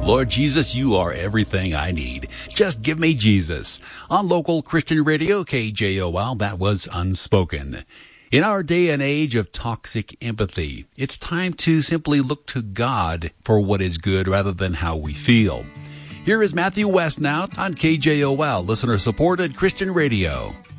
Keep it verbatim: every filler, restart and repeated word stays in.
Lord Jesus, you are everything I need. Just give me Jesus. On local Christian radio, K J O L, that was Unspoken. In our day and age of toxic empathy, it's time to simply look to God for what is good rather than how we feel. Here is Matthew West now on K J O L, listener-supported Christian radio.